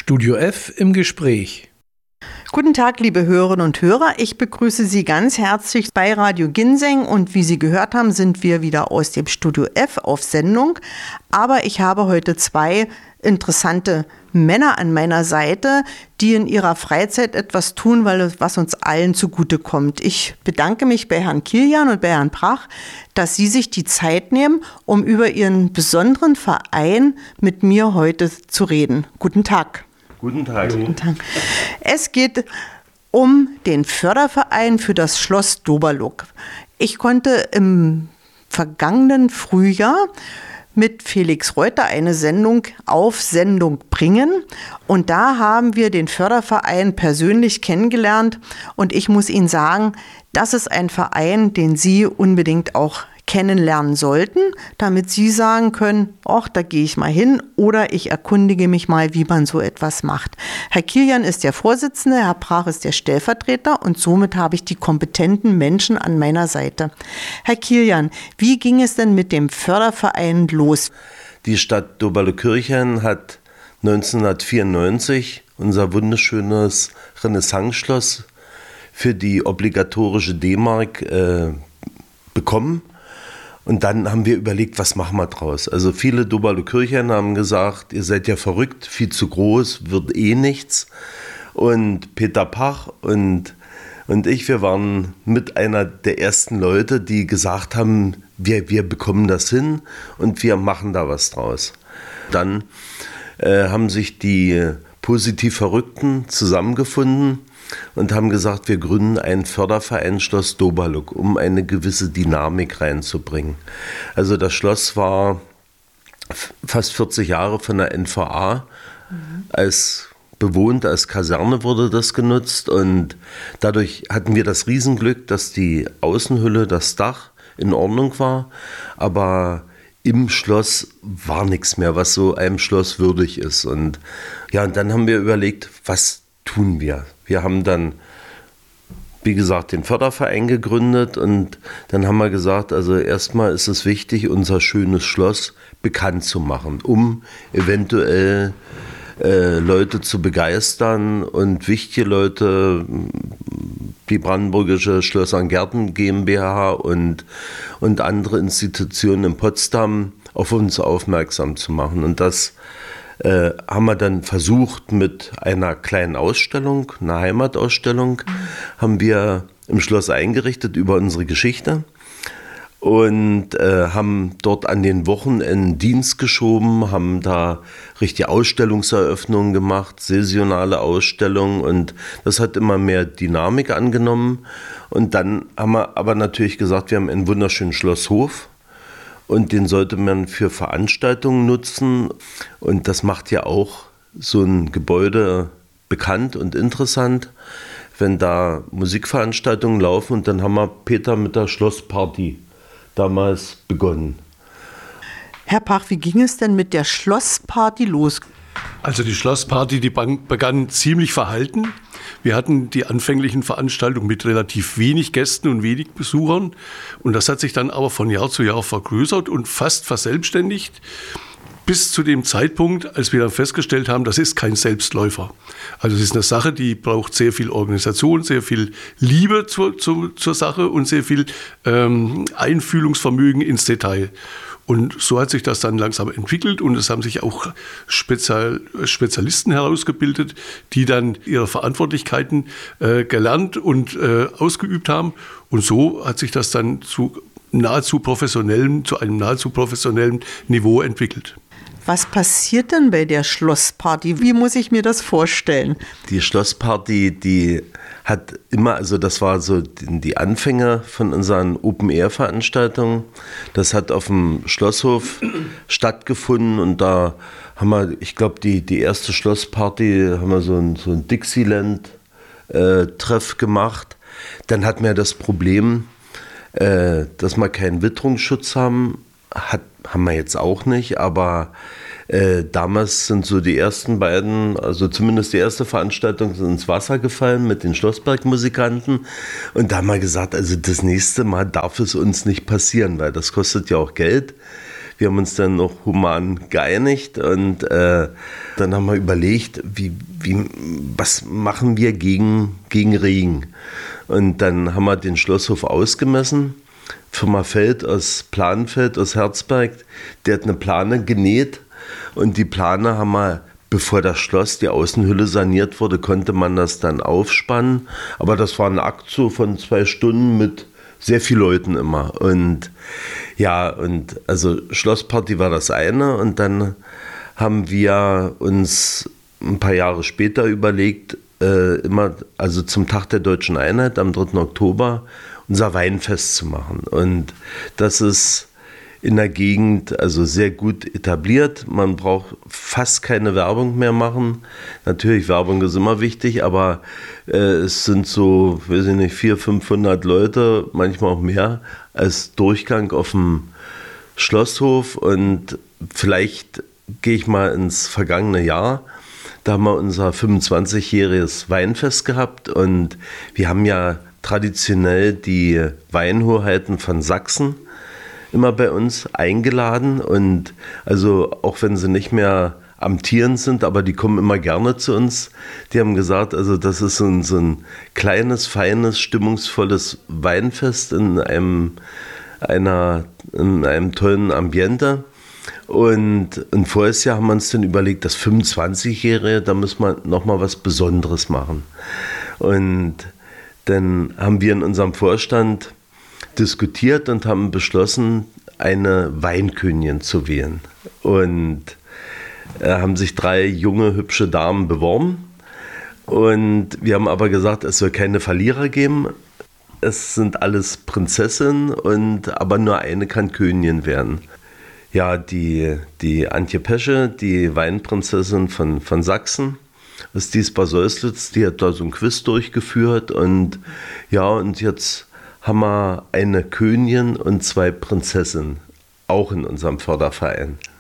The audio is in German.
Studio F im Gespräch. Guten Tag, liebe Hörerinnen und Hörer. Ich begrüße Sie ganz herzlich bei Radio Ginseng und wie Sie gehört haben, sind wir wieder aus dem Studio F auf Sendung. Aber ich habe heute zwei interessante Männer an meiner Seite, die in ihrer Freizeit etwas tun, was uns allen zugutekommt. Ich bedanke mich bei Herrn Kilian und bei Herrn Prach, dass Sie sich die Zeit nehmen, um über Ihren besonderen Verein mit mir heute zu reden. Guten Tag. Guten Tag. Guten Tag. Es geht um den Förderverein für das Schloss Doberluck. Ich konnte im vergangenen Frühjahr mit Felix Reuter eine Sendung auf Sendung bringen. Und da haben wir den Förderverein persönlich kennengelernt. Und ich muss Ihnen sagen, das ist ein Verein, den Sie unbedingt auch kennenlernen sollten, damit Sie sagen können, ach, da gehe ich mal hin oder ich erkundige mich mal, wie man so etwas macht. Herr Kilian ist der Vorsitzende, Herr Prach ist der Stellvertreter und somit habe ich die kompetenten Menschen an meiner Seite. Herr Kilian, wie ging es denn mit dem Förderverein los? Die Stadt Doberle-Kirchhain hat 1994 unser wunderschönes Renaissance-Schloss für die obligatorische D-Mark bekommen. Und dann haben wir überlegt, was machen wir draus? Also viele Doberle-Kirchhain haben gesagt, ihr seid ja verrückt, viel zu groß, wird eh nichts. Und Peter Pach und ich, wir waren mit einer der ersten Leute, die gesagt haben, wir bekommen das hin und wir machen da was draus. Dann haben sich die positiv Verrückten zusammengefunden und haben gesagt, wir gründen einen Förderverein Schloss Doberluck, um eine gewisse Dynamik reinzubringen. Also das Schloss war fast 40 Jahre von der NVA als bewohnt, als Kaserne wurde das genutzt und dadurch hatten wir das Riesenglück, dass die Außenhülle, das Dach in Ordnung war, aber im Schloss war nichts mehr, was so einem Schloss würdig ist. Und dann haben wir überlegt, was tun wir? Wir haben dann, wie gesagt, den Förderverein gegründet und dann haben wir gesagt, also erstmal ist es wichtig, unser schönes Schloss bekannt zu machen, um eventuell Leute zu begeistern und wichtige Leute, die Brandenburgische Schlösser und Gärten GmbH und andere Institutionen in Potsdam auf uns aufmerksam zu machen. Und das haben wir dann versucht mit einer kleinen Ausstellung, einer Heimatausstellung, haben wir im Schloss eingerichtet über unsere Geschichte und haben dort an den Wochenenden Dienst geschoben, haben da richtige Ausstellungseröffnungen gemacht, saisonale Ausstellungen und das hat immer mehr Dynamik angenommen. Und dann haben wir aber natürlich gesagt, wir haben einen wunderschönen Schlosshof. Und den sollte man für Veranstaltungen nutzen. Und das macht ja auch so ein Gebäude bekannt und interessant, wenn da Musikveranstaltungen laufen. Und dann haben wir, Peter, mit der Schlossparty damals begonnen. Herr Pach, wie ging es denn mit der Schlossparty los? Also die Schlossparty, die begann ziemlich verhalten. Wir hatten die anfänglichen Veranstaltungen mit relativ wenig Gästen und wenig Besuchern. Und das hat sich dann aber von Jahr zu Jahr vergrößert und fast verselbstständigt. Bis zu dem Zeitpunkt, als wir dann festgestellt haben, das ist kein Selbstläufer. Also es ist eine Sache, die braucht sehr viel Organisation, sehr viel Liebe zur Sache und sehr viel Einfühlungsvermögen ins Detail. Und so hat sich das dann langsam entwickelt und es haben sich auch Spezialisten herausgebildet, die dann ihre Verantwortlichkeiten gelernt und ausgeübt haben. Und so hat sich das dann zu einem nahezu professionellen Niveau entwickelt. Was passiert denn bei der Schlossparty? Wie muss ich mir das vorstellen? Die Schlossparty, die hat immer, also das war so die Anfänge von unseren Open-Air-Veranstaltungen. Das hat auf dem Schlosshof stattgefunden und da haben wir, ich glaube, die erste Schlossparty, haben wir so ein Dixieland-Treff gemacht. Dann hatten wir das Problem, dass wir keinen Witterungsschutz haben wir jetzt auch nicht, aber damals sind so die ersten beiden, also zumindest die erste Veranstaltung, sind ins Wasser gefallen mit den Schlossbergmusikanten und da haben wir gesagt, also das nächste Mal darf es uns nicht passieren, weil das kostet ja auch Geld. wir haben uns dann noch human geeinigt und dann haben wir überlegt, was machen wir gegen Regen. Und dann haben wir den Schlosshof ausgemessen. Firma Feld aus Planfeld, aus Herzberg, der hat eine Plane genäht und die Plane haben wir, bevor das Schloss, die Außenhülle saniert wurde, konnte man das dann aufspannen. Aber das war ein Akt so von 2 Stunden mit sehr vielen Leuten immer. Und ja, und also Schlossparty war das eine und dann haben wir uns ein paar Jahre später überlegt, also zum Tag der Deutschen Einheit am 3. Oktober unser Weinfest zu machen. Und das ist in der Gegend also sehr gut etabliert. Man braucht fast keine Werbung mehr machen. Natürlich, Werbung ist immer wichtig, aber es sind so, weiß ich nicht, 400-500 Leute, manchmal auch mehr, als Durchgang auf dem Schlosshof. Und vielleicht gehe ich mal ins vergangene Jahr. Da haben wir unser 25-jähriges Weinfest gehabt und wir haben ja traditionell die Weinhoheiten von Sachsen immer bei uns eingeladen und also auch wenn sie nicht mehr amtierend sind, aber die kommen immer gerne zu uns. Die haben gesagt, also das ist so ein kleines, feines, stimmungsvolles Weinfest in einem tollen Ambiente. Und voriges Jahr haben wir uns dann überlegt, das 25-Jährige, da müssen wir nochmal was Besonderes machen. Und dann haben wir in unserem Vorstand diskutiert und haben beschlossen, eine Weinkönigin zu wählen. Und haben sich 3 junge, hübsche Damen beworben. Und wir haben aber gesagt, es soll keine Verlierer geben. Es sind alles Prinzessinnen, aber nur eine kann Königin werden. Ja, die Antje Pesche, die Weinprinzessin von Sachsen, aus Diesbar-Säuslitz, die hat da so ein Quiz durchgeführt und ja, und jetzt haben wir eine Königin und 2 Prinzessinnen, auch in unserem Förderverein.